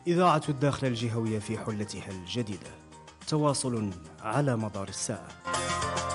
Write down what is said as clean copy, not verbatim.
إذاعة الداخل الجهوية في حلتها الجديدة. تواصل على مدار الساعة.